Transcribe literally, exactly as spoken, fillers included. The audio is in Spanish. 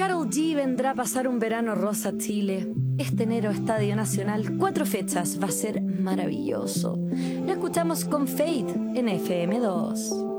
Karol G vendrá a pasar un verano rosa a Chile. Este enero, Estadio Nacional, cuatro fechas, va a ser maravilloso. Lo escuchamos con Fade en F M dos.